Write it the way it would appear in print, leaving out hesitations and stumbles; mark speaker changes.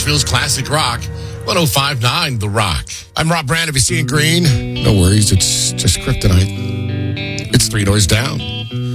Speaker 1: Nashville's classic rock, 105.9 The Rock.
Speaker 2: I'm Rob Brand. If you see it green, no worries. It's just kryptonite. It's Three Doors Down.